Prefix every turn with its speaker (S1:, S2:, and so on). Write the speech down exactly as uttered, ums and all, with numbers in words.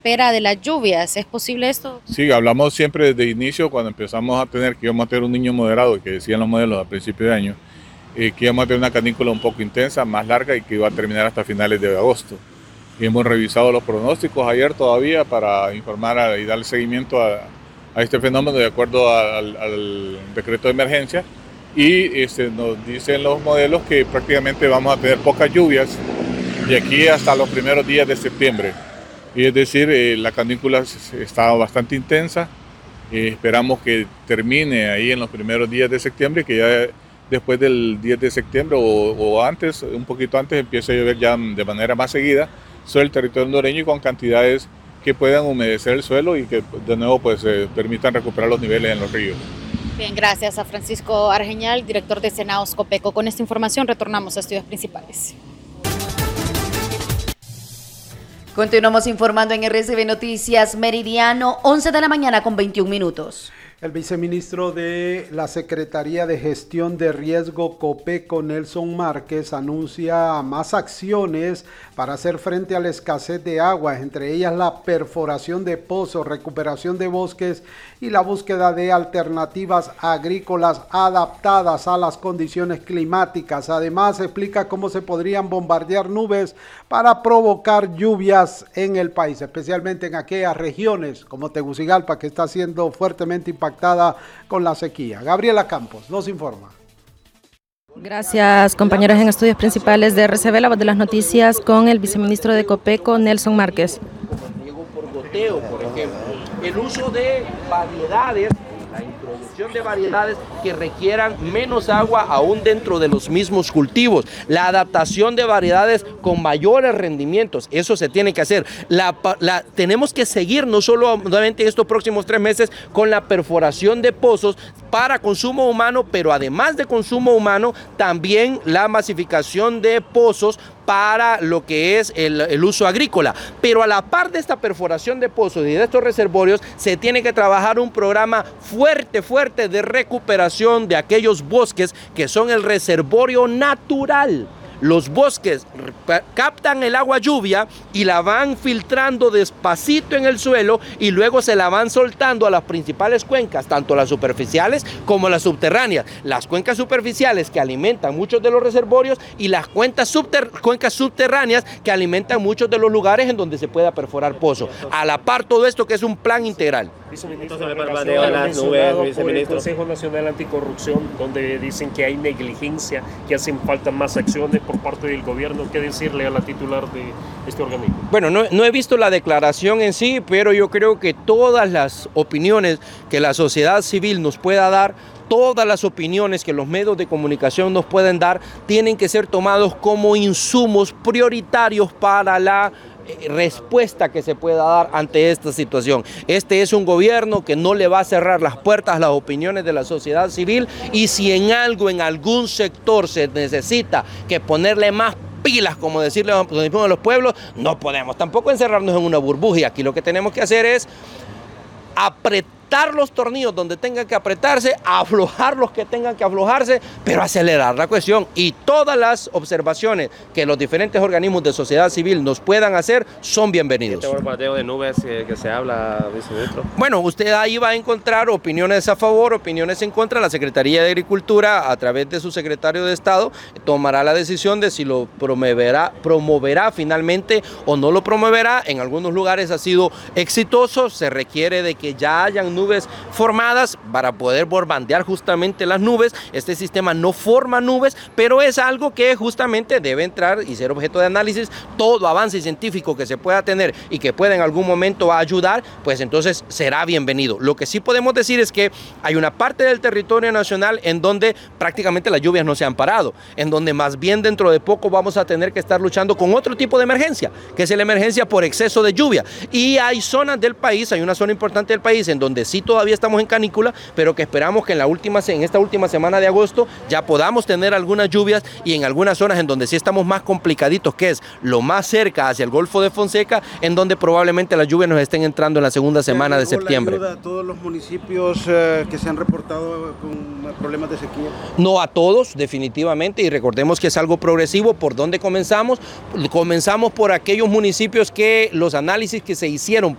S1: espera de las lluvias. ¿Es posible esto?
S2: Sí, hablamos siempre desde el inicio, cuando empezamos a tener que íbamos a tener un niño moderado, que decían los modelos a principios de año, eh, que íbamos a tener una canícula un poco intensa, más larga y que iba a terminar hasta finales de agosto. Y hemos revisado los pronósticos ayer todavía para informar a, y darle seguimiento a, a este fenómeno de acuerdo a, al, al decreto de emergencia. Y este, nos dicen los modelos que prácticamente vamos a tener pocas lluvias de aquí hasta los primeros días de septiembre. Y es decir, eh, la canícula está bastante intensa, eh, esperamos que termine ahí en los primeros días de septiembre, que ya después del diez de septiembre o, o antes, un poquito antes, empiece a llover ya de manera más seguida sobre el territorio hondureño y con cantidades que puedan humedecer el suelo y que de nuevo pues, eh, permitan recuperar los niveles en los ríos.
S1: Bien, gracias a Francisco Argeñal, director de Senaos Copeco. Con esta información retornamos a Estudios Principales.
S3: Continuamos informando en R C B Noticias Meridiano, once de la mañana con veintiún minutos.
S4: El viceministro de la Secretaría de Gestión de Riesgo Copeco, Nelson Márquez, anuncia más acciones para hacer frente a la escasez de agua, entre ellas la perforación de pozos, recuperación de bosques y la búsqueda de alternativas agrícolas adaptadas a las condiciones climáticas. Además, explica cómo se podrían bombardear nubes para provocar lluvias en el país, especialmente en aquellas regiones como Tegucigalpa, que está siendo fuertemente impactada con la sequía. Gabriela Campos nos informa.
S5: Gracias, compañeros en Estudios Principales de R C B, la voz de las noticias, con el viceministro de Copeco, Nelson Márquez.
S6: Riego por goteo, por ejemplo. El uso de variedades, la introducción de variedades que requieran menos agua aún dentro de los mismos cultivos. La adaptación de variedades con mayores rendimientos, eso se tiene que hacer. La, la, tenemos que seguir no solamente estos próximos tres meses con la perforación de pozos para consumo humano, pero además de consumo humano, también la masificación de pozos para lo que es el, el uso agrícola. Pero a la par de esta perforación de pozos y de estos reservorios, se tiene que trabajar un programa fuerte, fuerte de recuperación de aquellos bosques que son el reservorio natural. Los bosques captan el agua lluvia y la van filtrando despacito en el suelo y luego se la van soltando a las principales cuencas, tanto las superficiales como las subterráneas. Las cuencas superficiales que alimentan muchos de los reservorios y las cuencas, subter cuencas subterráneas que alimentan muchos de los lugares en donde se pueda perforar pozo. A la par todo esto que es un plan integral.
S7: Viceministro, en relación a lo mencionado por el Consejo Nacional Anticorrupción, donde dicen que hay negligencia, que hacen falta más acciones por parte del gobierno, ¿qué decirle a la titular de este organismo?
S6: Bueno, no, no he visto la declaración en sí, pero yo creo que todas las opiniones que la sociedad civil nos pueda dar, todas las opiniones que los medios de comunicación nos pueden dar, tienen que ser tomados como insumos prioritarios para la respuesta que se pueda dar ante esta situación. Este es un gobierno que no le va a cerrar las puertas a las opiniones de la sociedad civil, y si en algo, en algún sector se necesita que ponerle más pilas, como decirle a los pueblos, no podemos tampoco encerrarnos en una burbuja. Aquí lo que tenemos que hacer es apretar los tornillos donde tengan que apretarse, aflojar los que tengan que aflojarse, pero acelerar la cuestión. Y todas las observaciones que los diferentes organismos de sociedad civil nos puedan hacer son bienvenidos.
S7: ¿Este bombardeo de nubes que, que se habla, viceministro?
S6: Bueno, usted ahí va a encontrar opiniones a favor, opiniones en contra. La Secretaría de Agricultura, a través de su secretario de Estado, tomará la decisión de si lo promoverá, promoverá finalmente o no lo promoverá. En algunos lugares ha sido exitoso, se requiere de que ya hayan nubes formadas para poder bombardear justamente las nubes. Este sistema no forma nubes, pero es algo que justamente debe entrar y ser objeto de análisis. Todo avance científico que se pueda tener y que pueda en algún momento ayudar, pues entonces será bienvenido. Lo que sí podemos decir es que hay una parte del territorio nacional en donde prácticamente las lluvias no se han parado, en donde más bien dentro de poco vamos a tener que estar luchando con otro tipo de emergencia, que es la emergencia por exceso de lluvia. Y hay zonas del país, hay una zona importante del país en donde sí todavía estamos en canícula, pero que esperamos que en, la última, en esta última semana de agosto ya podamos tener algunas lluvias, y en algunas zonas en donde sí estamos más complicaditos, que es lo más cerca hacia el Golfo de Fonseca, en donde probablemente las lluvias nos estén entrando en la segunda semana de septiembre.
S8: ¿Ayuda a todos los municipios eh, que se han reportado con problemas de sequía?
S6: No a todos, definitivamente, y recordemos que es algo progresivo. ¿Por dónde comenzamos? Comenzamos por aquellos municipios que los análisis que se hicieron